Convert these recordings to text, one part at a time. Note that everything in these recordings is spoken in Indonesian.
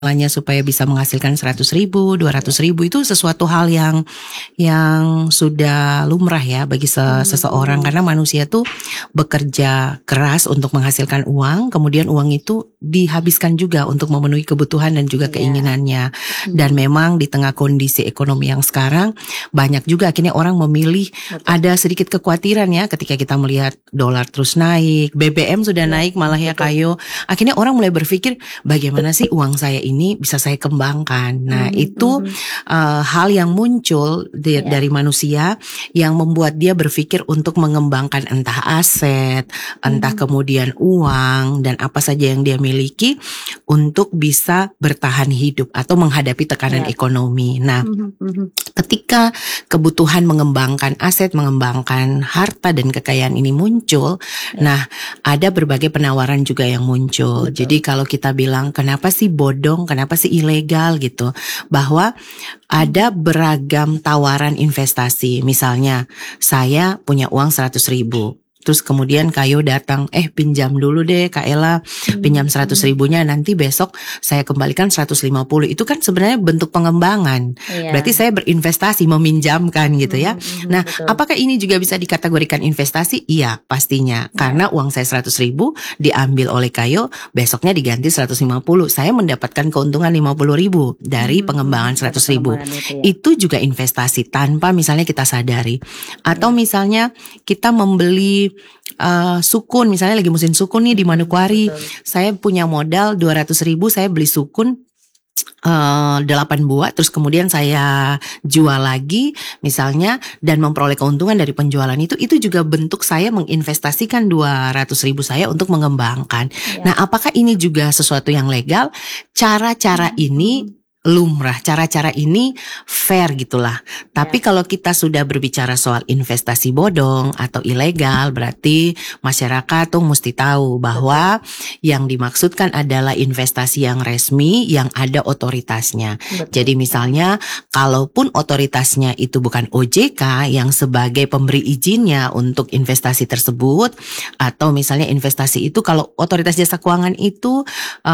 supaya bisa menghasilkan 100.000, 200.000 itu sesuatu hal yang sudah lumrah ya bagi seseorang, karena manusia tuh bekerja keras untuk menghasilkan uang, kemudian uang itu dihabiskan juga untuk memenuhi kebutuhan dan juga keinginannya. Dan memang di tengah kondisi ekonomi yang sekarang banyak juga akhirnya orang memilih, ada sedikit kekhawatiran ya ketika kita melihat dolar terus naik, BBM sudah naik malah ya Kayo. Akhirnya orang mulai berpikir bagaimana sih uang saya ini bisa saya kembangkan. Nah itu hal yang muncul dari manusia yang membuat dia berpikir untuk mengembangkan entah aset, entah kemudian uang dan apa saja yang dia miliki untuk bisa bertahan hidup atau menghadapi tekanan ekonomi. Nah, ketika kebutuhan mengembangkan aset, mengembangkan harta dan kekayaan ini muncul, nah ada berbagai penawaran juga yang muncul. Jadi kalau kita bilang kenapa sih bodong, kenapa sih ilegal gitu, bahwa ada beragam tawaran investasi. Misalnya saya punya uang 100.000. Terus kemudian Kayo datang, pinjam dulu deh Kak Ella, pinjam 100.000-nya, nanti besok saya kembalikan 150. Itu kan sebenarnya bentuk pengembangan. Berarti saya berinvestasi, meminjamkan gitu ya. Nah, apakah ini juga bisa dikategorikan investasi? Iya, pastinya. Karena uang saya 100.000 diambil oleh Kayo, besoknya diganti 150. Saya mendapatkan keuntungan 50.000 dari pengembangan 100.000. Itu juga investasi tanpa misalnya kita sadari. Atau misalnya kita membeli sukun, misalnya lagi musim sukun nih di Manokwari. Saya punya modal 200.000, saya beli sukun 8 buah, terus kemudian saya jual lagi misalnya dan memperoleh keuntungan dari penjualan itu juga bentuk saya menginvestasikan 200.000 saya untuk mengembangkan. Nah, apakah ini juga sesuatu yang legal? Cara-cara ini lumrah, cara-cara ini fair gitulah. Tapi kalau kita sudah berbicara soal investasi bodong atau ilegal, berarti masyarakat tuh mesti tahu bahwa yang dimaksudkan adalah investasi yang resmi, yang ada otoritasnya. Jadi misalnya kalaupun otoritasnya itu bukan OJK yang sebagai pemberi izinnya untuk investasi tersebut, atau misalnya investasi itu kalau otoritas jasa keuangan itu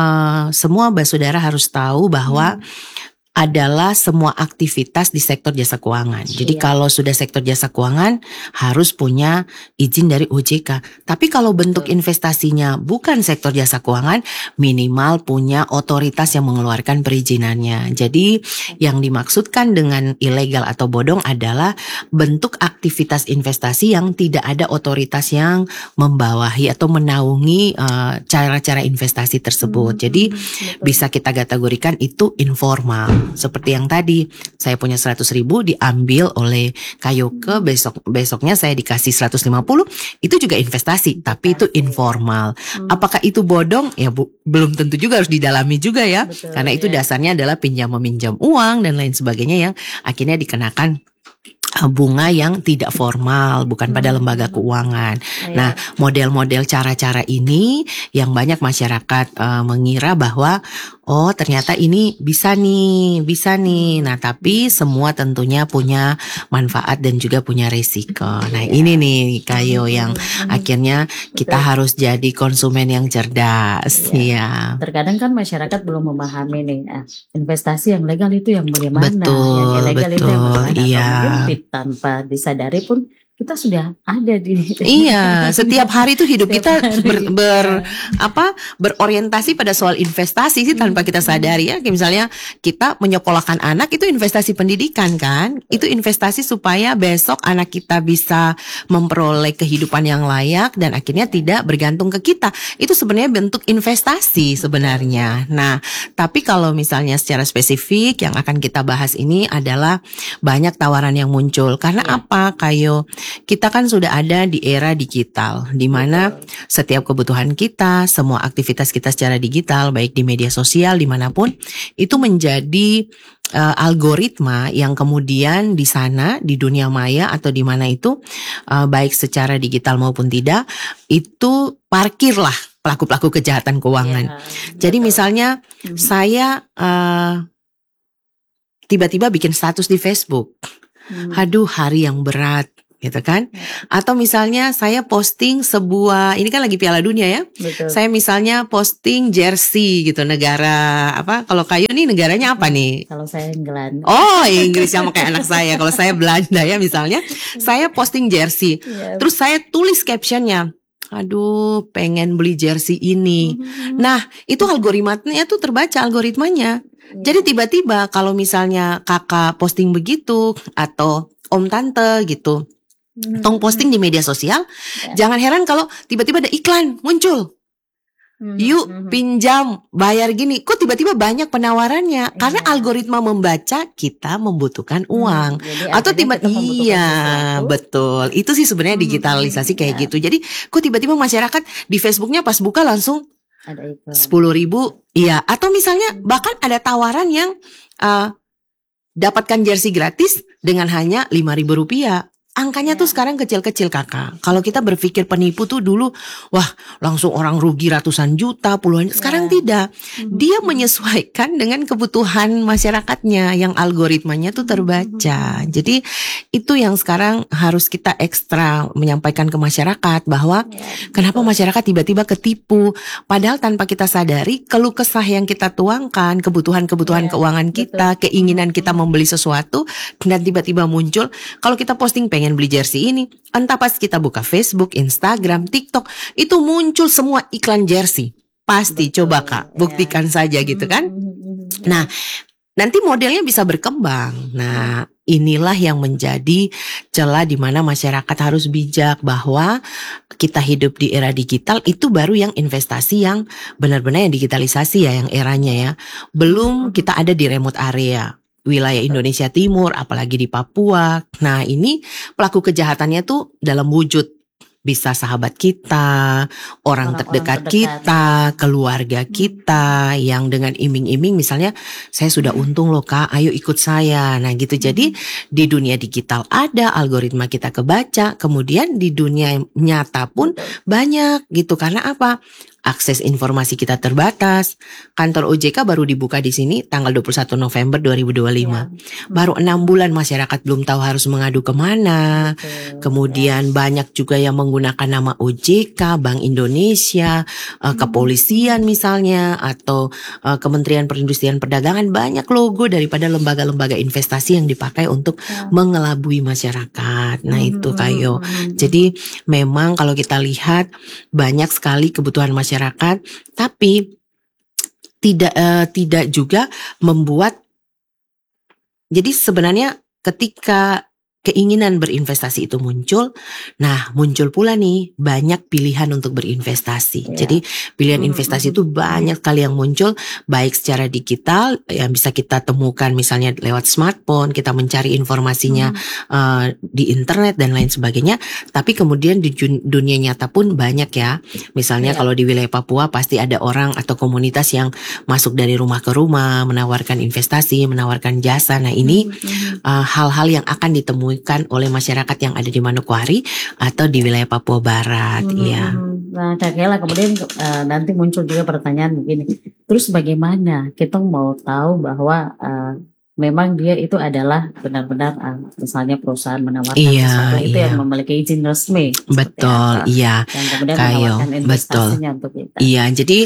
semua saudara harus tahu bahwa adalah semua aktivitas di sektor jasa keuangan. Jadi kalau sudah sektor jasa keuangan harus punya izin dari OJK. Tapi kalau bentuk investasinya bukan sektor jasa keuangan, minimal punya otoritas yang mengeluarkan perizinannya. Jadi yang dimaksudkan dengan ilegal atau bodong adalah bentuk aktivitas investasi yang tidak ada otoritas yang membawahi atau menaungi cara-cara investasi tersebut. Jadi bisa kita kategorikan itu informal. Seperti yang tadi, saya punya 100.000 diambil oleh Kayoke, besoknya saya dikasih 150, itu juga investasi, tapi itu informal. Apakah itu bodong? Ya belum tentu juga, harus didalami juga ya. Karena itu dasarnya adalah pinjam meminjam uang dan lain sebagainya yang akhirnya dikenakan bunga yang tidak formal, bukan pada lembaga keuangan. Nah, model-model cara-cara ini yang banyak masyarakat mengira bahwa ternyata ini bisa nih. Nah, tapi semua tentunya punya manfaat dan juga punya risiko. Nah, ini nih Kayo yang akhirnya kita harus jadi konsumen yang cerdas. Terkadang kan masyarakat belum memahami nih investasi yang legal itu yang bagaimana, yang ilegal itu yang bagaimana. Tanpa disadari pun kita sudah ada di setiap hari itu hidup kita berorientasi pada soal investasi sih tanpa kita sadari ya. Kayak misalnya kita menyekolahkan anak, itu investasi pendidikan kan, itu investasi supaya besok anak kita bisa memperoleh kehidupan yang layak dan akhirnya tidak bergantung ke kita. Itu sebenarnya bentuk investasi sebenarnya. Nah, tapi kalau misalnya secara spesifik yang akan kita bahas ini adalah banyak tawaran yang muncul. Karena apa Kayo? Kita kan sudah ada di era digital, di mana setiap kebutuhan kita, semua aktivitas kita secara digital, baik di media sosial, dimanapun, itu menjadi algoritma yang kemudian di sana, di dunia maya atau di mana itu, baik secara digital maupun tidak, itu parkirlah pelaku-pelaku kejahatan keuangan. Jadi misalnya saya tiba-tiba bikin status di Facebook. Aduh, hari yang berat. gitu kan? Atau misalnya saya posting sebuah, ini kan lagi Piala Dunia ya. Betul. Saya misalnya posting jersey gitu, negara apa? Kalau Kayu nih negaranya apa nih? Kalau saya England. Oh, Inggris, sama kayak anak saya. Kalau saya Belanda ya misalnya, saya posting jersey. Terus saya tulis captionnya, aduh pengen beli jersey ini. Nah, itu algoritmanya tuh terbaca algoritmanya. Jadi tiba-tiba kalau misalnya kakak posting begitu atau om tante gitu, tong posting di media sosial, jangan heran kalau tiba-tiba ada iklan muncul. Yuk pinjam, bayar gini. Kok tiba-tiba banyak penawarannya? Karena algoritma membaca kita membutuhkan uang. Atau iya, betul. Itu sih sebenarnya digitalisasi kayak gitu. Jadi kok tiba-tiba masyarakat di Facebooknya pas buka langsung 10.000, iya. Atau misalnya bahkan ada tawaran yang dapatkan jersey gratis dengan hanya Rp5.000. Angkanya tuh sekarang kecil-kecil kakak. Kalau kita berpikir penipu tuh dulu, wah langsung orang rugi ratusan juta, puluhan. Sekarang tidak. Dia menyesuaikan dengan kebutuhan masyarakatnya yang algoritmanya tuh terbaca. Jadi itu yang sekarang harus kita ekstra menyampaikan ke masyarakat bahwa kenapa masyarakat tiba-tiba ketipu. Padahal tanpa kita sadari, keluh kesah yang kita tuangkan, kebutuhan-kebutuhan keuangan kita, keinginan kita membeli sesuatu, dan tiba-tiba muncul. Kalau kita posting pengen beli jersey ini, entah pas kita buka Facebook, Instagram, TikTok, itu muncul semua iklan jersey. Pasti. Coba Kak, buktikan saja gitu kan. Nah, nanti modelnya bisa berkembang. Nah, inilah yang menjadi celah di mana masyarakat harus bijak bahwa kita hidup di era digital, itu baru yang investasi yang benar-benar yang digitalisasi ya, yang eranya ya. Belum kita ada di remote area wilayah Indonesia Timur, apalagi di Papua. Nah, ini pelaku kejahatannya tuh dalam wujud bisa sahabat kita, orang terdekat kita, keluarga kita, yang dengan iming-iming misalnya, saya sudah untung loh Kak, ayo ikut saya. Nah gitu. Jadi di dunia digital ada, algoritma kita kebaca, kemudian di dunia nyata pun banyak gitu. Karena apa? Akses informasi kita terbatas. Kantor OJK baru dibuka di sini tanggal 21 November 2025. Baru 6 bulan masyarakat belum tahu harus mengadu kemana. Kemudian banyak juga yang menggunakan nama OJK, Bank Indonesia, kepolisian misalnya, atau Kementerian Perindustrian Perdagangan. Banyak logo daripada lembaga-lembaga investasi yang dipakai untuk mengelabui masyarakat. Nah itu Kayo. Jadi memang kalau kita lihat banyak sekali kebutuhan masyarakat, tapi tidak juga membuat. Jadi sebenarnya ketika keinginan berinvestasi itu muncul, nah muncul pula nih banyak pilihan untuk berinvestasi. Jadi pilihan investasi itu banyak kali yang muncul, baik secara digital yang bisa kita temukan misalnya lewat smartphone, kita mencari informasinya di internet dan lain sebagainya. Tapi kemudian di dunia nyata pun banyak ya. Misalnya kalau di wilayah Papua pasti ada orang atau komunitas yang masuk dari rumah ke rumah, menawarkan investasi, menawarkan jasa. Nah ini hal-hal yang akan ditemui oleh masyarakat yang ada di Manokwari atau di wilayah Papua Barat. Ya. Nah Kak Kela, kemudian nanti muncul juga pertanyaan begini, terus bagaimana kita mau tahu bahwa memang dia itu adalah benar-benar misalnya perusahaan menawarkan sesuatu itu yang memiliki izin resmi. Betul, iya. Dan kemudian menawarkan investasinya untuk kita. Iya, jadi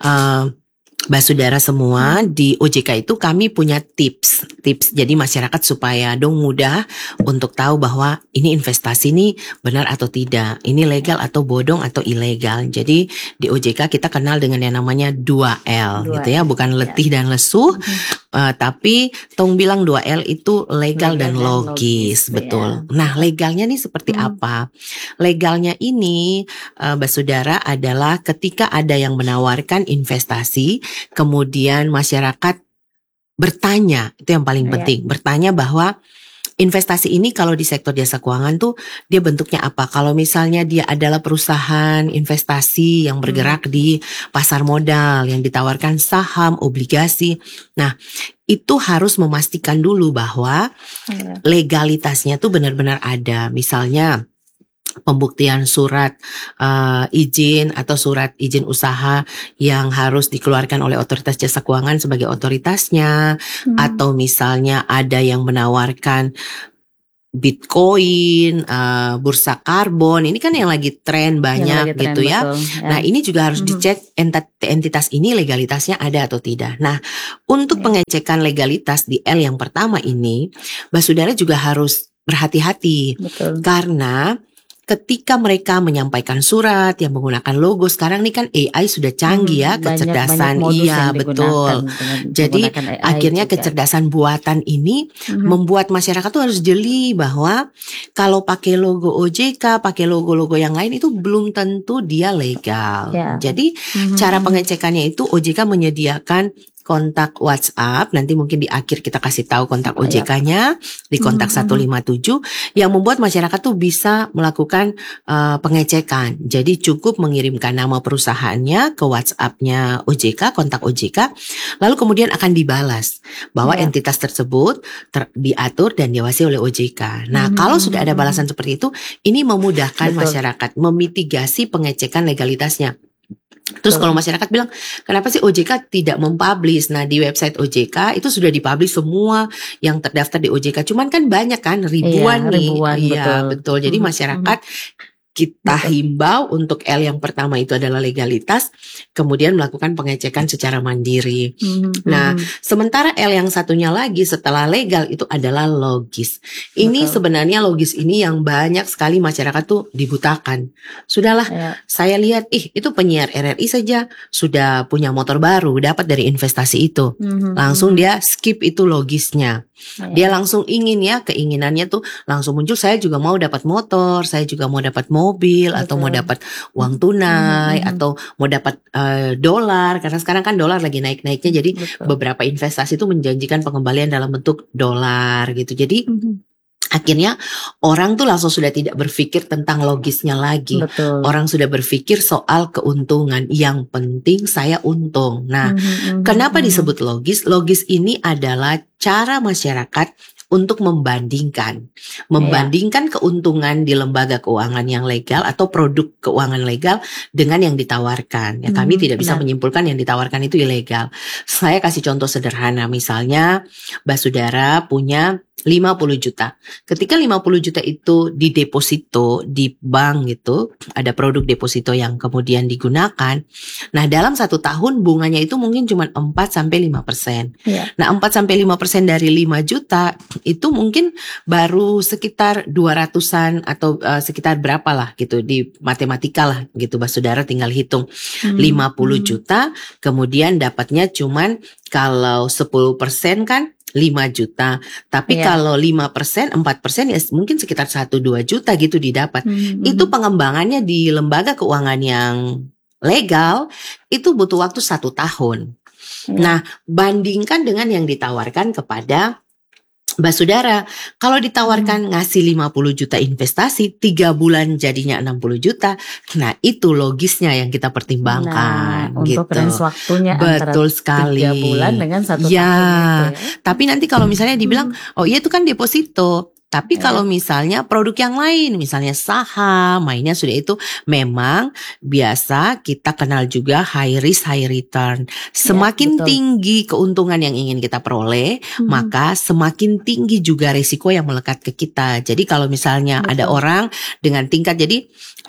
Mbak Saudara semua, di OJK itu kami punya tips jadi masyarakat supaya dong mudah untuk tahu bahwa ini investasi ini benar atau tidak, ini legal atau bodong atau ilegal. Jadi di OJK kita kenal dengan yang namanya 2L gitu ya, bukan letih dan lesuh, tapi tong bilang 2L itu legal dan logis, betul. Nah legalnya nih seperti apa? Legalnya ini Mbak Saudara adalah ketika ada yang menawarkan investasi, kemudian masyarakat bertanya, itu yang paling penting, bertanya bahwa investasi ini kalau di sektor jasa keuangan tuh dia bentuknya apa? Kalau misalnya dia adalah perusahaan investasi yang bergerak di pasar modal, yang ditawarkan saham, obligasi. Nah, itu harus memastikan dulu bahwa legalitasnya tuh benar-benar ada. Misalnya pembuktian surat izin atau surat izin usaha yang harus dikeluarkan oleh otoritas jasa keuangan sebagai otoritasnya, atau misalnya ada yang menawarkan Bitcoin, bursa karbon, ini kan yang lagi tren banyak lagi tren, gitu ya. betul, Nah ini juga harus dicek entitas ini legalitasnya ada atau tidak. Nah untuk pengecekan legalitas di L yang pertama ini, Mbak Sudara juga harus berhati-hati. Betul. Karena ketika mereka menyampaikan surat yang menggunakan logo, sekarang ini kan AI sudah canggih ya, kecerdasan, iya betul. Jadi akhirnya kecerdasan buatan ini membuat masyarakat tuh harus jeli bahwa kalau pakai logo OJK, pakai logo-logo yang lain itu belum tentu dia legal. Jadi cara pengecekannya itu OJK menyediakan kontak WhatsApp, nanti mungkin di akhir kita kasih tahu kontak OJK-nya di kontak 157 yang membuat masyarakat tuh bisa melakukan pengecekan. Jadi cukup mengirimkan nama perusahaannya ke WhatsApp-nya OJK, kontak OJK, lalu kemudian akan dibalas bahwa entitas tersebut diatur dan diawasi oleh OJK. Nah, kalau sudah ada balasan seperti itu, ini memudahkan masyarakat memitigasi pengecekan legalitasnya. Terus kalau masyarakat bilang, kenapa sih OJK tidak mempublish? Nah di website OJK itu sudah dipublish semua yang terdaftar di OJK. Cuman kan banyak kan, ribuan nih. Iya betul. Jadi masyarakat kita himbau untuk L yang pertama itu adalah legalitas, kemudian melakukan pengecekan secara mandiri. Nah, sementara L yang satunya lagi setelah legal itu adalah logis. Ini sebenarnya logis ini yang banyak sekali masyarakat tuh dibutakan. Sudahlah, saya lihat itu penyiar RRI saja sudah punya motor baru, dapat dari investasi itu. Langsung dia skip itu logisnya. Dia langsung ingin keinginannya tuh langsung muncul, saya juga mau dapat motor, saya juga mau dapat mobil, atau mau dapat uang tunai, atau mau dapat dolar, karena sekarang kan dolar lagi naik-naiknya, jadi beberapa investasi itu menjanjikan pengembalian dalam bentuk dolar gitu. Jadi akhirnya orang tuh langsung sudah tidak berpikir tentang logisnya lagi. Orang sudah berpikir soal keuntungan. Yang penting saya untung. Nah, kenapa disebut logis? Logis ini adalah cara masyarakat untuk membandingkan keuntungan di lembaga keuangan yang legal atau produk keuangan legal dengan yang ditawarkan. Ya, kami tidak bisa menyimpulkan yang ditawarkan itu ilegal. Saya kasih contoh sederhana, misalnya Mbak Sudara punya 50 juta. Ketika 50 juta itu dideposito di bank gitu, ada produk deposito yang kemudian digunakan. Nah, dalam 1 tahun bunganya itu mungkin cuma 4-5%. Nah, 4-5% dari 5 juta itu mungkin baru sekitar 200-an atau sekitar berapa lah gitu, di matematika lah gitu. Mbak Sudara tinggal hitung 50 juta, kemudian dapatnya cuman kalau 10% kan 5 juta. Tapi kalau 5%, 4% ya mungkin sekitar 1-2 juta gitu didapat. Itu pengembangannya di lembaga keuangan yang legal itu butuh waktu 1 tahun. Nah, bandingkan dengan yang ditawarkan kepada Mbak Sudara, kalau ditawarkan ngasih 50 juta investasi, 3 bulan jadinya 60 juta. Nah, itu logisnya yang kita pertimbangkan. Untuk range waktunya betul antara sekali. 3 bulan dengan 1 tahun. Tapi nanti kalau misalnya dibilang, oh iya itu kan deposito. Tapi kalau misalnya produk yang lain, misalnya saham, mainnya sudah itu memang biasa kita kenal juga high risk, high return. Semakin tinggi keuntungan yang ingin kita peroleh, maka semakin tinggi juga risiko yang melekat ke kita. Jadi kalau misalnya ada orang dengan tingkat, jadi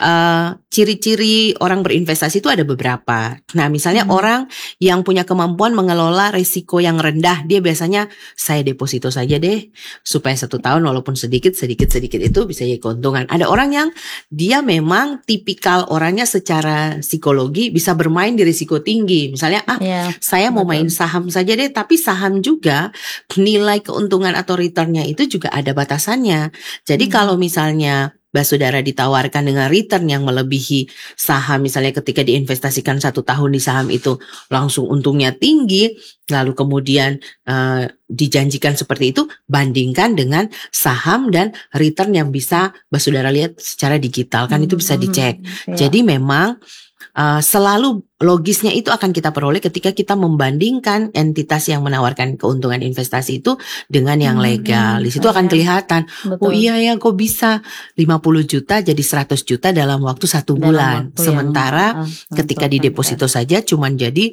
ciri-ciri orang berinvestasi itu ada beberapa. Nah, misalnya orang yang punya kemampuan mengelola risiko yang rendah, dia biasanya saya deposito saja deh supaya 1 tahun walaupun sedikit itu bisa jadi keuntungan. Ada orang yang dia memang tipikal orangnya secara psikologi bisa bermain di risiko tinggi. Misalnya saya mau main saham saja deh, tapi saham juga nilai keuntungan atau returnnya itu juga ada batasannya. Jadi kalau misalnya Mbak Sudara ditawarkan dengan return yang melebihi saham, misalnya ketika diinvestasikan 1 tahun di saham itu langsung untungnya tinggi, lalu kemudian dijanjikan seperti itu, bandingkan dengan saham dan return yang bisa Mbak Sudara lihat secara digital, kan itu bisa dicek. Jadi memang selalu logisnya itu akan kita peroleh ketika kita membandingkan entitas yang menawarkan keuntungan investasi itu dengan yang legal. Di situ akan kelihatan, oh iya ya kok bisa 50 juta jadi 100 juta dalam waktu 1 bulan. Sementara ketika di deposito saja cuman jadi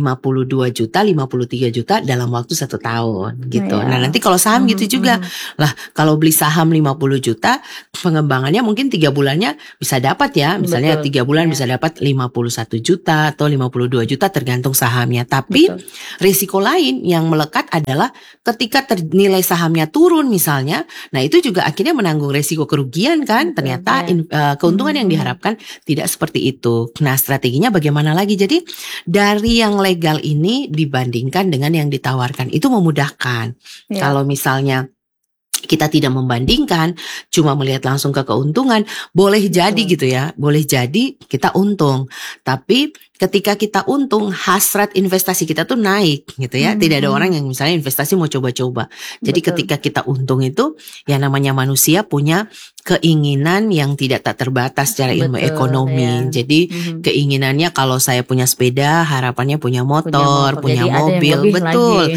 52 juta, 53 juta dalam waktu 1 tahun gitu. Nah nanti kalau saham gitu juga. Lah kalau beli saham 50 juta, pengembangannya mungkin 3 bulannya bisa dapat ya. Misalnya 3 bulan bisa dapat 51 juta atau 52 juta tergantung sahamnya. Tapi risiko lain yang melekat adalah ketika nilai sahamnya turun misalnya, nah itu juga akhirnya menanggung risiko kerugian kan. Ternyata keuntungan yang diharapkan tidak seperti itu. Nah strateginya bagaimana lagi? Jadi dari yang legal ini dibandingkan dengan yang ditawarkan itu memudahkan. Kalau misalnya kita tidak membandingkan, cuma melihat langsung ke keuntungan, boleh jadi gitu ya, boleh jadi kita untung. Tapi ketika kita untung, hasrat investasi kita tuh naik gitu ya. Tidak ada orang yang misalnya investasi mau coba-coba. Jadi ketika kita untung itu, ya namanya manusia punya keinginan yang tak terbatas secara ilmu ekonomi. Jadi keinginannya kalau saya punya sepeda, harapannya punya motor, punya mobil, betul.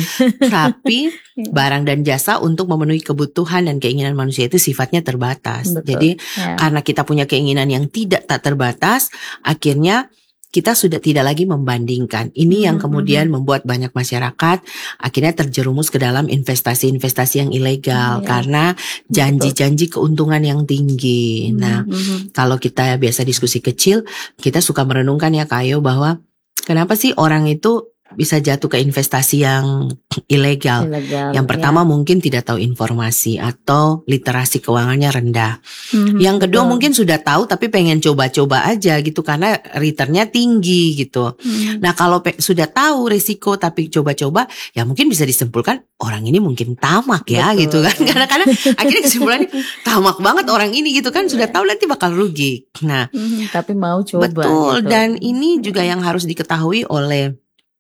Tapi barang dan jasa untuk memenuhi kebutuhan dan keinginan manusia itu sifatnya terbatas. Jadi karena kita punya keinginan yang tak terbatas, akhirnya kita sudah tidak lagi membandingkan. Ini yang kemudian membuat banyak masyarakat akhirnya terjerumus ke dalam investasi-investasi yang ilegal karena janji-janji keuntungan yang tinggi. Nah, kalau kita biasa diskusi kecil, kita suka merenungkan ya Kak Ayo bahwa kenapa sih orang itu bisa jatuh ke investasi yang ilegal. Yang pertama mungkin tidak tahu informasi atau literasi keuangannya rendah. Yang kedua mungkin sudah tahu tapi pengen coba-coba aja gitu karena returnnya tinggi gitu. Nah kalau sudah tahu risiko tapi coba-coba, ya mungkin bisa disimpulkan orang ini mungkin tamak ya gitu kan. Karena akhirnya kesimpulannya tamak banget orang ini gitu kan, sudah tahu nanti bakal rugi. Nah tapi mau coba. Betul gitu. Dan ini juga yang harus diketahui oleh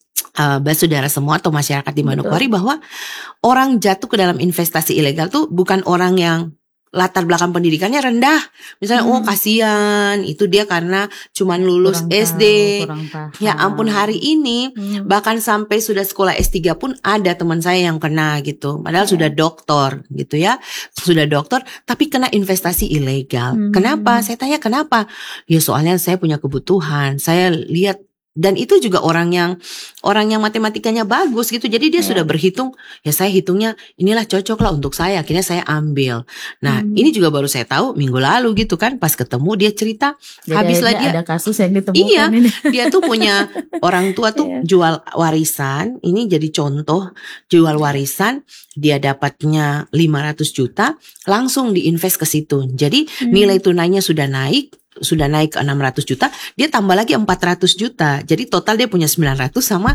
saudara semua atau masyarakat di Manokwari bahwa orang jatuh ke dalam investasi ilegal tuh bukan orang yang latar belakang pendidikannya rendah. Misalnya kasihan itu dia karena cuman lulus SD. Ya ampun hari ini bahkan sampai sudah sekolah S3 pun ada teman saya yang kena gitu. Padahal sudah doktor gitu ya. Sudah doktor tapi kena investasi ilegal. Kenapa? Saya tanya kenapa? Ya soalnya saya punya kebutuhan. Saya lihat. Dan itu juga orang yang matematikanya bagus gitu. Jadi dia sudah berhitung, ya saya hitungnya inilah cocok lah untuk saya. Akhirnya saya ambil. Nah ini juga baru saya tahu minggu lalu gitu kan. Pas ketemu dia cerita. Jadi habislah dia. Ada kasus yang ditemukan. Iya ini. Dia tuh punya orang tua tuh jual warisan. Ini jadi contoh jual warisan. Dia dapatnya 500 juta. Langsung diinvest ke situ. Jadi nilai tunainya sudah naik ke 600 juta, dia tambah lagi 400 juta. Jadi total dia punya 900 sama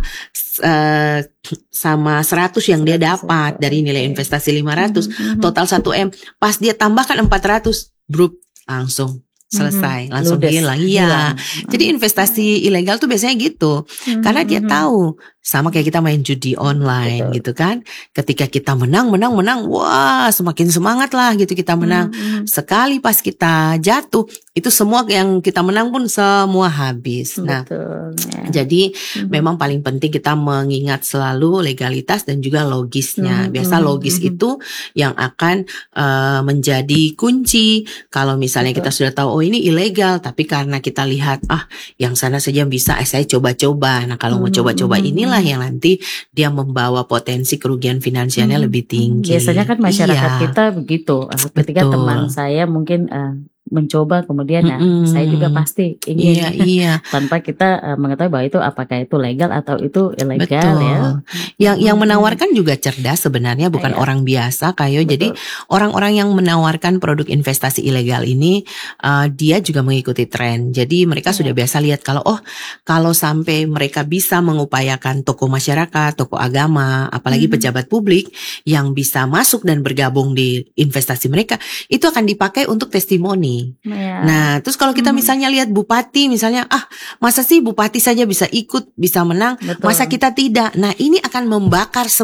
100 yang dia dapat dari nilai investasi 500. Total 1M. Pas dia tambahkan 400, brup, langsung selesai, langsung hilang. Iya. Jadi investasi ilegal tuh biasanya gitu. Karena dia tahu sama kayak kita main judi online gitu kan. Ketika kita menang, wah semakin semangat lah gitu kita menang. Sekali pas kita jatuh, itu semua yang kita menang pun semua habis. Nah, jadi memang paling penting kita mengingat selalu legalitas dan juga logisnya. Biasa logis itu yang akan menjadi kunci. Kalau misalnya kita sudah tahu oh ini ilegal, tapi karena kita lihat yang sana saja bisa, saya coba-coba. Nah kalau mau coba-coba inilah yang nanti dia membawa potensi kerugian finansialnya lebih tinggi. Biasanya kan masyarakat kita begitu. Ketika teman saya mmungkin mencoba kemudian saya juga pasti ingin tanpa kita mengetahui bahwa itu apakah itu legal atau itu ilegal. Yang menawarkan juga cerdas sebenarnya, bukan orang biasa Kayo. Jadi orang-orang yang menawarkan produk investasi ilegal ini dia juga mengikuti tren. Jadi mereka sudah biasa lihat kalau sampai mereka bisa mengupayakan tokoh masyarakat, tokoh agama, apalagi pejabat publik yang bisa masuk dan bergabung di investasi mereka, itu akan dipakai untuk testimoni. Nah, terus kalau kita misalnya lihat bupati misalnya, masa sih bupati saja bisa ikut, bisa menang, masa kita tidak? Nah, ini akan membakar semangat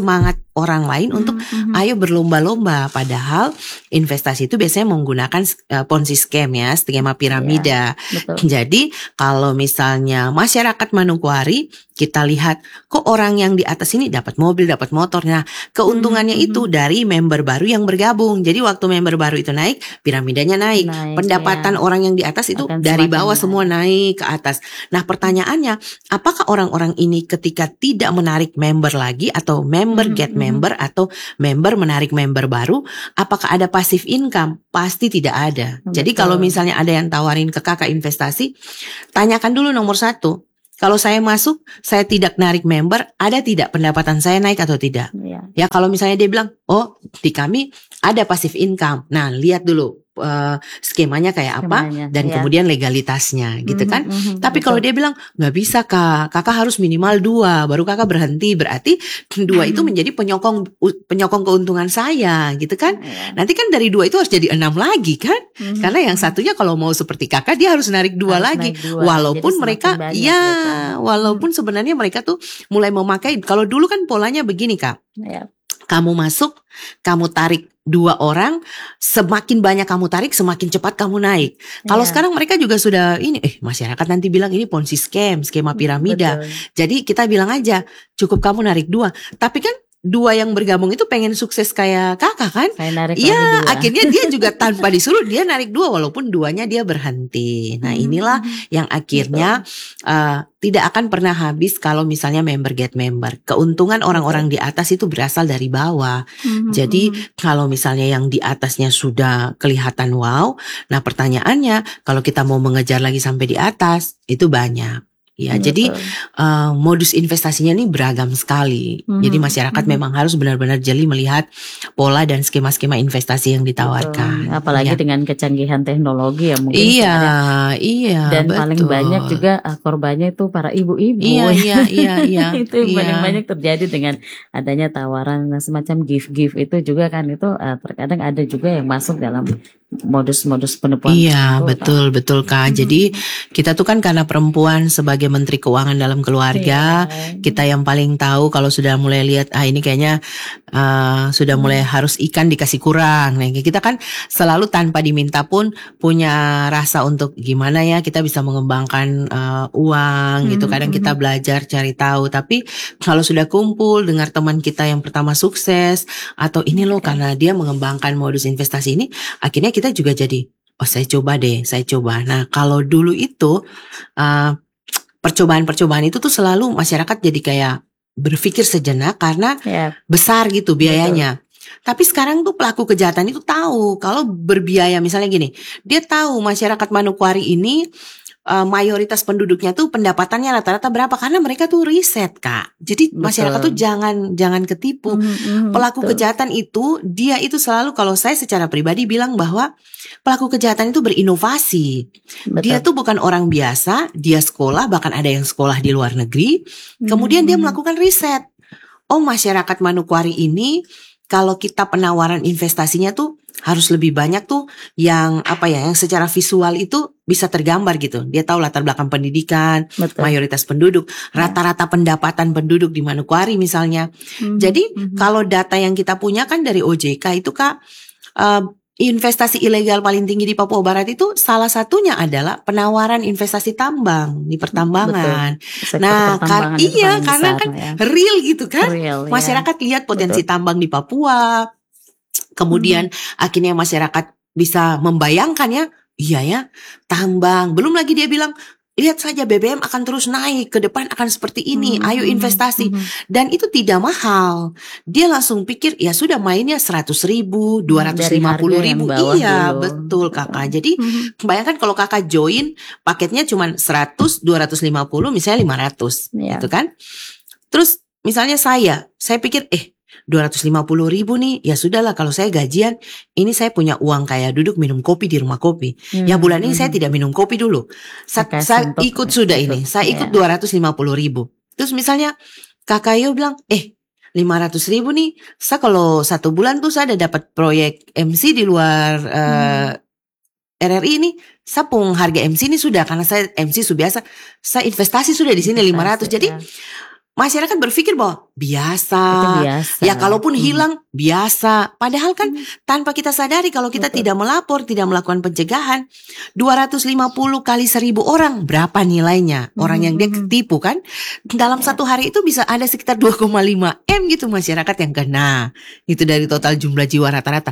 orang lain untuk ayo berlomba-lomba. Padahal investasi itu biasanya menggunakan Ponzi scam ya, skema piramida. Betul. Jadi kalau misalnya masyarakat Manokwari, kita lihat kok orang yang di atas ini dapat mobil, dapat motor. Nah, keuntungannya itu dari member baru yang bergabung. Jadi waktu member baru itu naik, piramidanya naik. Pendapatan orang yang di atas itu Akan dari semakin bawah naik. semua naik ke atas. Nah, pertanyaannya, apakah orang-orang ini ketika tidak menarik member lagi atau member get member atau member menarik member baru, apakah ada passive income? Pasti tidak ada. Jadi kalau misalnya ada yang tawarin ke kakak investasi, tanyakan dulu nomor satu. Kalau saya masuk, saya tidak narik member, ada tidak pendapatan saya naik atau tidak? Ya kalau misalnya dia bilang, oh di kami ada passive income. Nah lihat dulu skemanya kayak apa dan kemudian legalitasnya gitu kan. Tapi kalau dia bilang nggak bisa kakak harus minimal 2 baru kakak berhenti, berarti 2 itu menjadi penyokong keuntungan saya gitu kan. Nanti kan dari 2 itu harus jadi 6 lagi kan. Karena yang satunya kalau mau seperti kakak dia harus narik 2 lagi. Walaupun mereka walaupun sebenarnya mereka tuh mulai memakai, kalau dulu kan polanya begini Kak. Kamu masuk, kamu tarik 2 orang, semakin banyak kamu tarik, semakin cepat kamu naik. Kalau sekarang mereka juga sudah ini, masyarakat nanti bilang ini Ponzi scam, skema piramida. Jadi kita bilang aja, cukup kamu narik 2. Tapi kan 2 yang bergabung itu pengen sukses kayak kakak kan? Iya, akhirnya dia juga tanpa disuruh dia narik 2 walaupun 2-nya dia berhenti. Nah inilah yang akhirnya tidak akan pernah habis kalau misalnya member get member. Keuntungan orang-orang di atas itu berasal dari bawah. Jadi kalau misalnya yang di atasnya sudah kelihatan wow, nah pertanyaannya kalau kita mau mengejar lagi sampai di atas itu banyak. Ya, jadi modus investasinya ini beragam sekali. Jadi masyarakat memang harus benar-benar jeli melihat pola dan skema-skema investasi yang ditawarkan. Apalagi dengan kecanggihan teknologi ya mungkin. Iya. Dan betul. paling banyak juga korbannya itu para ibu-ibu. Iya. Itu paling banyak terjadi dengan adanya tawaran semacam gift itu juga kan itu terkadang ada juga yang masuk dalam modus-modus penipuan. Iya, betul Kak. Jadi kita tuh kan karena perempuan sebagai Menteri Keuangan dalam keluarga, kita yang paling tahu kalau sudah mulai lihat ini kayaknya sudah mulai harus ikan dikasih kurang. Nah, kita kan selalu tanpa diminta pun punya rasa untuk gimana ya kita bisa mengembangkan uang gitu. Kadang kita belajar cari tahu, tapi kalau sudah kumpul dengar teman kita yang pertama sukses atau ini loh karena dia mengembangkan modus investasi ini, akhirnya kita juga jadi saya coba. Nah, kalau dulu itu percobaan-percobaan itu tuh selalu masyarakat jadi kayak berpikir sejenak karena besar gitu biayanya. Tapi sekarang tuh pelaku kejahatan itu tahu kalau berbiaya, misalnya gini, dia tahu masyarakat Manokwari ini mayoritas penduduknya tuh pendapatannya rata-rata berapa, karena mereka tuh riset Kak. Jadi masyarakat tuh jangan ketipu. Pelaku kejahatan itu dia itu selalu, kalau saya secara pribadi bilang bahwa pelaku kejahatan itu berinovasi. Dia tuh bukan orang biasa, dia sekolah, bahkan ada yang sekolah di luar negeri. Kemudian dia melakukan riset. Oh, masyarakat Manokwari ini kalau kita penawaran investasinya tuh harus lebih banyak tuh yang yang secara visual itu bisa tergambar gitu. Dia tahu latar belakang pendidikan, mayoritas penduduk, rata-rata pendapatan penduduk di Manokwari misalnya. Jadi kalau data yang kita punya kan dari OJK itu Kak, investasi ilegal paling tinggi di Papua Barat itu salah satunya adalah penawaran investasi tambang di pertambangan. Nah, karena kan real gitu kan. Masyarakat lihat potensi tambang di Papua. Kemudian akhirnya masyarakat bisa membayangkan iya ya, tambang. Belum lagi dia bilang, lihat saja BBM akan terus naik, ke depan akan seperti ini, ayo investasi. Dan itu tidak mahal. Dia langsung pikir, ya sudah mainnya 100.000, 250.000. Iya, betul Kakak. Jadi bayangkan kalau Kakak join, paketnya cuma 100, 250, misalnya 500 gitu kan. Terus misalnya saya pikir 250.000 nih, ya sudahlah kalau saya gajian, ini saya punya uang kayak duduk minum kopi di rumah kopi. Ya bulan ini saya tidak minum kopi dulu. Saya ikut sudah ini, saya ikut 250.000. Terus misalnya Kak Kayo bilang, 500.000 nih, saya kalau 1 bulan tuh saya ada dapat proyek MC di luar RRI ini, saya pun harga MC ini sudah, karena saya MC sudah biasa, saya investasi sudah di sini 500. Jadi masyarakat berpikir bahwa biasa. Itu biasa. Ya kalaupun hilang biasa. Padahal kan tanpa kita sadari kalau kita Betul. tidak melapor, tidak melakukan pencegahan, 250 kali 1000 orang berapa nilainya? Orang yang dia ketipu kan? Dalam satu hari itu bisa ada sekitar 2,5 M gitu masyarakat yang kena. Itu dari total jumlah jiwa rata-rata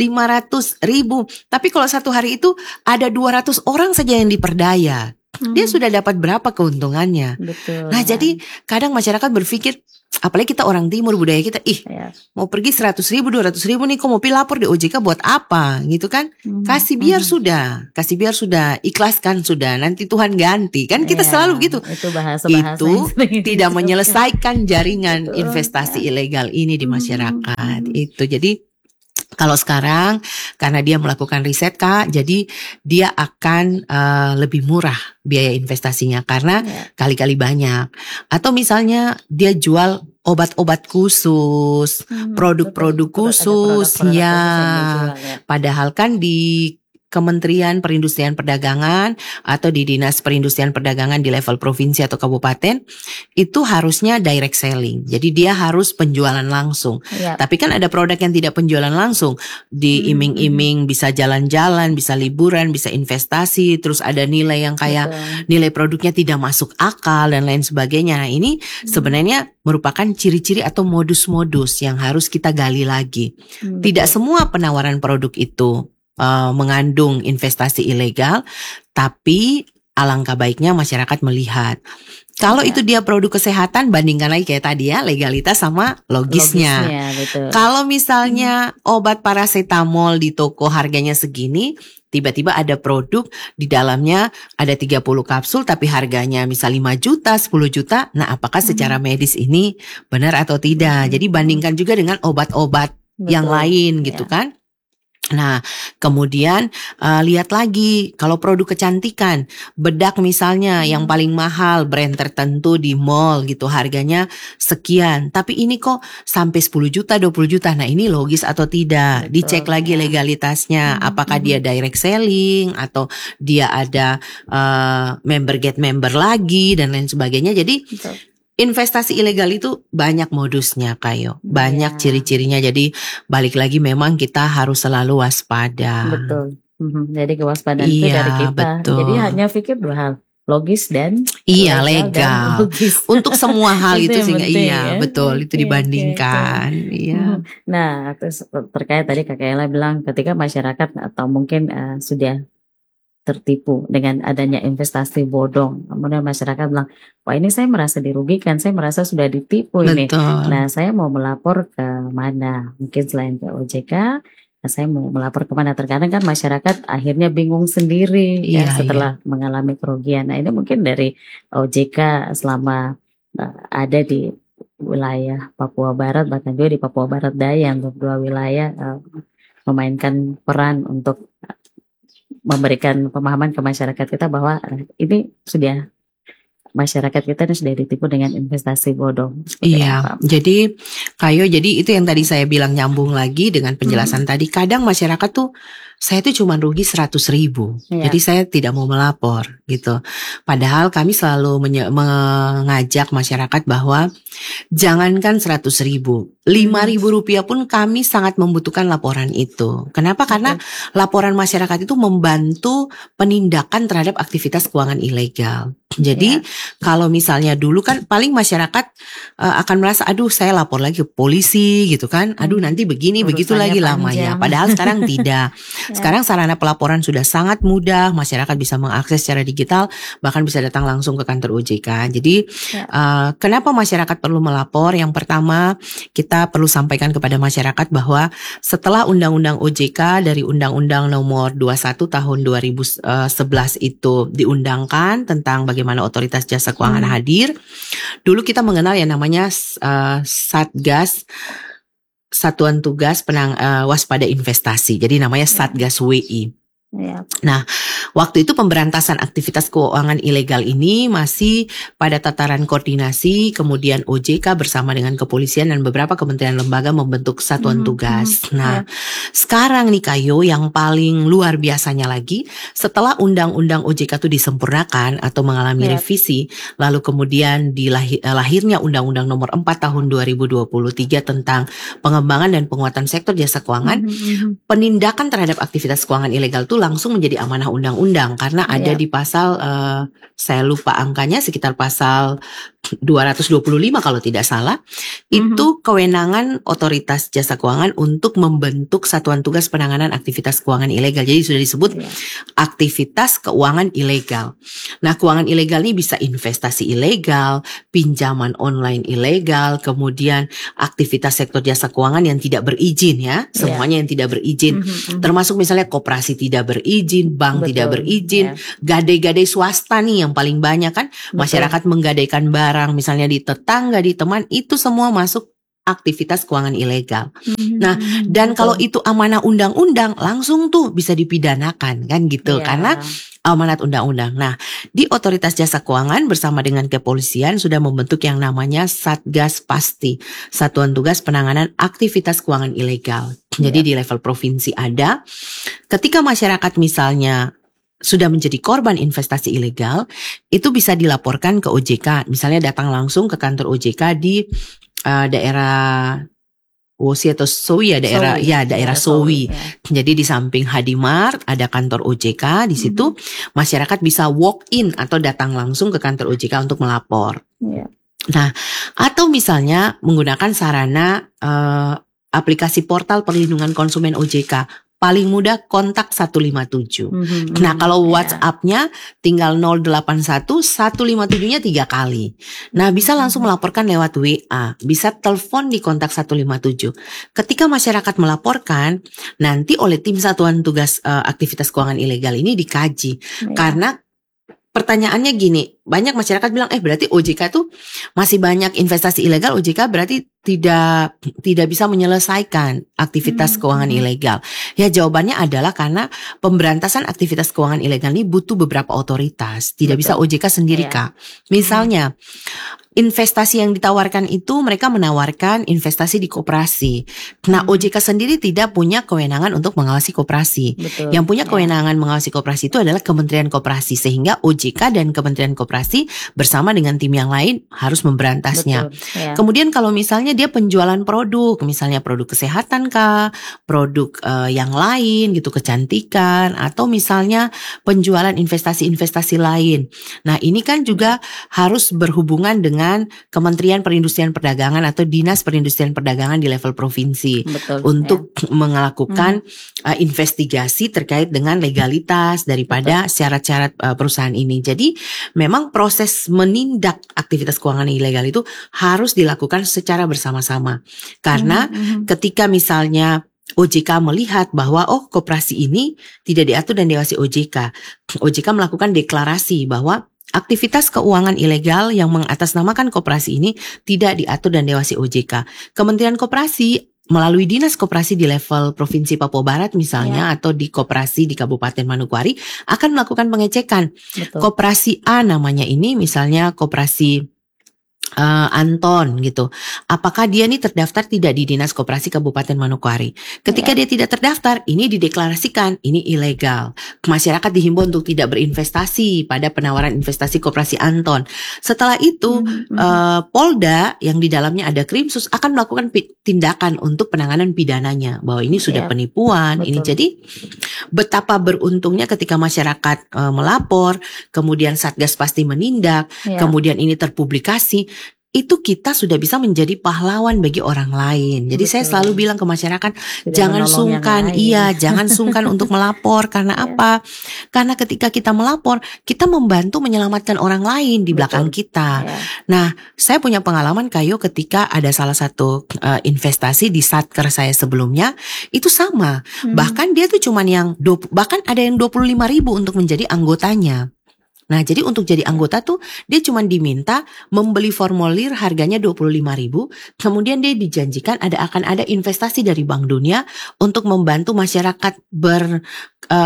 500.000. Tapi kalau satu hari itu ada 200 orang saja yang diperdaya, dia sudah dapat berapa keuntungannya? Betul. Nah jadi kadang masyarakat berpikir, apalagi kita orang timur, budaya kita, Ya. mau pergi 100.000, 200.000 nih, kok mau lapor di OJK buat apa gitu kan? Kasih biar sudah, ikhlaskan sudah, nanti Tuhan ganti. Kan kita Ya, selalu gitu. Itu bahasa-bahasa Itu yang sering tidak disebutkan. menyelesaikan jaringan Betul, investasi ilegal ini di masyarakat. Mhm. Itu jadi kalau sekarang karena dia melakukan riset Kak, jadi dia akan lebih murah biaya investasinya karena Ya. kali-kali banyak. Atau misalnya dia jual obat-obat khusus, produk-produk Betul. Ada khusus, produk-produk ya. khusus yang dijual, ya. Padahal kan di Kementerian Perindustrian Perdagangan atau di Dinas Perindustrian Perdagangan di level provinsi atau kabupaten itu harusnya direct selling. Jadi dia harus penjualan langsung. Ya. Tapi kan ada produk yang tidak penjualan langsung, diiming-iming bisa jalan-jalan, bisa liburan, bisa investasi, terus ada nilai yang kayak Betul. nilai produknya tidak masuk akal dan lain sebagainya. Nah, ini sebenarnya merupakan ciri-ciri atau modus-modus yang harus kita gali lagi. Tidak semua penawaran produk itu mengandung investasi ilegal, tapi alangkah baiknya masyarakat melihat. Kalau Ya. itu dia produk kesehatan, bandingkan lagi kayak tadi ya, legalitas sama logisnya. Betul. Kalau misalnya obat paracetamol di toko harganya segini, tiba-tiba ada produk di dalamnya ada 30 kapsul tapi harganya misal 5 juta, 10 juta. Nah, apakah secara medis ini benar atau tidak? Jadi bandingkan juga dengan obat-obat yang Betul. lain gitu Ya. kan. Nah, kemudian lihat lagi kalau produk kecantikan, bedak misalnya yang paling mahal brand tertentu di mall gitu harganya sekian, tapi ini kok sampai 10 juta, 20 juta. Nah, ini logis atau tidak? Betul, Dicek lagi ya. legalitasnya, apakah dia direct selling atau dia ada member get member lagi dan lain sebagainya. Jadi Betul. investasi ilegal itu banyak modusnya Kayo, banyak Ya. ciri-cirinya. Jadi balik lagi memang kita harus selalu waspada. Betul. Jadi kewaspadaan itu Iya, dari kita. betul. Jadi hanya pikir dua hal, logis dan Iya, legal dan legal. logis. Untuk semua hal Itu itu yang sehingga penting, iya, ya. betul itu Oke, dibandingkan. Iya. Nah, terus terkait tadi Kak Ella bilang ketika masyarakat atau mungkin sudah tertipu dengan adanya investasi bodong, kemudian masyarakat bilang, wah ini saya merasa dirugikan, saya merasa sudah ditipu ini. Betul. Nah, saya mau melapor ke mana? Mungkin selain ke OJK, saya mau melapor kemana? Terkadang kan masyarakat akhirnya bingung sendiri ya Iya, setelah mengalami kerugian. Nah, ini mungkin dari OJK selama ada di wilayah Papua Barat, bahkan juga di Papua Barat Daya, untuk dua wilayah memainkan peran untuk memberikan pemahaman ke masyarakat kita bahwa ini sudah masyarakat kita ini sudah ditipu dengan investasi bodong. Seperti Iya, apa? jadi Kayo, jadi itu yang tadi saya bilang nyambung lagi dengan penjelasan tadi. Kadang masyarakat tuh, saya tuh cuma rugi 100.000, Iya. jadi saya tidak mau melapor gitu. Padahal kami selalu mengajak masyarakat bahwa jangankan 100.000, 5.000 rupiah pun kami sangat membutuhkan laporan itu. Kenapa? Karena laporan masyarakat itu membantu penindakan terhadap aktivitas keuangan ilegal. Jadi kalau misalnya dulu kan paling masyarakat akan merasa, aduh saya lapor lagi ke polisi gitu kan, aduh nanti begini begitu Urusannya lagi lama ya. panjang. Padahal sekarang tidak. Sekarang sarana pelaporan sudah sangat mudah, masyarakat bisa mengakses secara digital, bahkan bisa datang langsung ke kantor OJK. Jadi kenapa masyarakat perlu melapor? Yang pertama, kita perlu sampaikan kepada masyarakat bahwa setelah Undang-Undang OJK dari Undang-Undang Nomor 21 Tahun 2011 itu diundangkan tentang bagaimana otoritas jasa keuangan hadir. Dulu kita mengenal yang namanya Satgas, Satuan Tugas Waspada Investasi. Jadi namanya Satgas WI. Ya. Nah, waktu itu pemberantasan aktivitas keuangan ilegal ini masih pada tataran koordinasi, kemudian OJK bersama dengan kepolisian dan beberapa kementerian lembaga membentuk satuan tugas. Nah, sekarang nih Kayo, yang paling luar biasanya lagi, setelah undang-undang OJK itu disempurnakan atau mengalami revisi, lalu kemudian lahirnya Undang-Undang Nomor 4 Tahun 2023 tentang pengembangan dan penguatan sektor jasa keuangan, penindakan terhadap aktivitas keuangan ilegal itu langsung menjadi amanah undang-undang karena ada di pasal saya lupa angkanya, sekitar pasal 225 kalau tidak salah, itu kewenangan otoritas jasa keuangan untuk membentuk satuan tugas penanganan aktivitas keuangan ilegal. Jadi sudah disebut aktivitas keuangan ilegal. Nah, keuangan ilegal ini bisa investasi ilegal, pinjaman online ilegal, kemudian aktivitas sektor jasa keuangan yang tidak berizin ya, semuanya yang tidak berizin, termasuk misalnya koperasi tidak berizin, bank tidak berizin, gadai-gadai swasta nih yang paling banyak kan, masyarakat menggadaikan barang misalnya di tetangga, di teman, itu semua masuk aktivitas keuangan ilegal. Nah, dan kalau itu amanah undang-undang langsung tuh bisa dipidanakan kan gitu, karena amanat undang-undang. Nah, di Otoritas Jasa Keuangan bersama dengan kepolisian sudah membentuk yang namanya Satgas Pasti, Satuan Tugas Penanganan Aktivitas Keuangan Ilegal. Jadi di level provinsi ada. Ketika masyarakat misalnya sudah menjadi korban investasi ilegal, itu bisa dilaporkan ke OJK. Misalnya datang langsung ke kantor OJK di daerah Wosi atau Sowi ya, daerah Sowi. Jadi di samping Hadimart ada kantor OJK, di situ masyarakat bisa walk in atau datang langsung ke kantor OJK untuk melapor. Nah, atau misalnya menggunakan sarana aplikasi portal perlindungan konsumen OJK. Paling mudah kontak 157. Nah, kalau WhatsApp-nya tinggal 081 157-nya 3 kali. Nah, bisa langsung melaporkan lewat WA, bisa telepon di kontak 157. Ketika masyarakat melaporkan, nanti oleh tim Satuan Tugas Aktivitas Keuangan Ilegal ini dikaji. Karena pertanyaannya gini, banyak masyarakat bilang, berarti OJK tuh masih banyak investasi ilegal, OJK berarti tidak bisa menyelesaikan aktivitas keuangan ilegal. Ya, jawabannya adalah karena pemberantasan aktivitas keuangan ilegal ini butuh beberapa otoritas, tidak bisa OJK sendiri Kak. Misalnya investasi yang ditawarkan itu mereka menawarkan investasi di koperasi. Nah, OJK sendiri tidak punya kewenangan untuk mengawasi koperasi. Yang punya kewenangan mengawasi koperasi itu adalah Kementerian Koperasi, sehingga OJK dan Kementerian Koperasi bersama dengan tim yang lain harus memberantasnya. Kemudian kalau misalnya dia penjualan produk, misalnya produk kesehatan kah, produk yang lain gitu, kecantikan, atau misalnya penjualan investasi-investasi lain. Nah, ini kan juga harus berhubungan dengan Kementerian Perindustrian Perdagangan atau Dinas Perindustrian Perdagangan di level provinsi untuk melakukan investigasi terkait dengan legalitas daripada syarat-syarat perusahaan ini. Jadi memang proses menindak aktivitas keuangan ilegal itu harus dilakukan secara bersama-sama. Karena ketika misalnya OJK melihat bahwa koperasi ini tidak diatur dan diawasi OJK, OJK melakukan deklarasi bahwa aktivitas keuangan ilegal yang mengatasnamakan koperasi ini tidak diatur dan diawasi OJK. Kementerian Koperasi melalui Dinas Koperasi di level Provinsi Papua Barat misalnya, atau di koperasi di Kabupaten Manokwari akan melakukan pengecekan. Koperasi A namanya ini, misalnya koperasi Anton gitu. Apakah dia nih terdaftar tidak di Dinas Koperasi Kabupaten Manokwari? Ketika dia tidak terdaftar, ini dideklarasikan ini ilegal. Masyarakat dihimbau untuk tidak berinvestasi pada penawaran investasi koperasi Anton. Setelah itu Polda yang di dalamnya ada Krimsus akan melakukan tindakan untuk penanganan pidananya bahwa ini sudah penipuan. Ini jadi betapa beruntungnya ketika masyarakat melapor, kemudian Satgas Pasti menindak, kemudian ini terpublikasi. Itu kita sudah bisa menjadi pahlawan bagi orang lain. Jadi saya selalu bilang ke masyarakat, jangan sungkan, jangan sungkan untuk melapor. Karena apa? Karena ketika kita melapor, kita membantu menyelamatkan orang lain di belakang kita. Nah, saya punya pengalaman Kayo ketika ada salah satu investasi di Satker saya sebelumnya, itu sama. Bahkan dia tuh cuman bahkan ada yang 25.000 untuk menjadi anggotanya. Nah, jadi untuk jadi anggota tuh dia cuma diminta membeli formulir harganya 25.000, kemudian dia dijanjikan akan ada investasi dari Bank Dunia untuk membantu masyarakat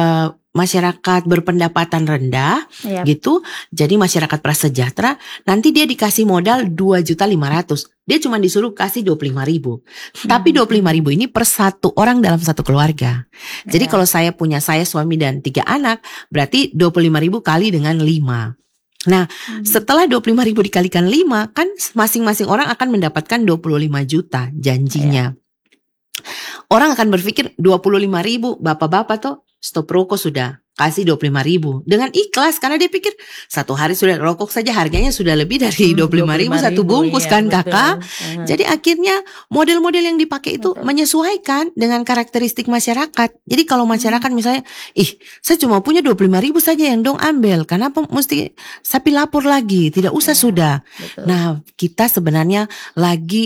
masyarakat berpendapatan rendah Iya. gitu, jadi masyarakat prasejahtera, nanti dia dikasih modal 2.500.000. Dia cuma disuruh kasih 25.000. Tapi 25.000 ini per satu orang dalam satu keluarga. Jadi Iya. kalau saya suami dan 3 anak, berarti 25.000 kali dengan 5. Nah, setelah 25.000 dikalikan 5, kan masing-masing orang akan mendapatkan 25 juta janjinya. Orang akan berpikir 25.000, bapak-bapak tuh stop rokok sudah, kasih 25.000 dengan ikhlas, karena dia pikir satu hari sudah rokok saja harganya sudah lebih dari 25.000 satu bungkus, iya, kan betul. kakak. Jadi akhirnya model-model yang dipakai itu Betul. menyesuaikan dengan karakteristik masyarakat. Jadi kalau masyarakat misalnya, saya cuma punya 25.000 saja yang dong ambil, kenapa mesti sapi lapor lagi, tidak usah Iya, sudah. betul. Nah, kita sebenarnya lagi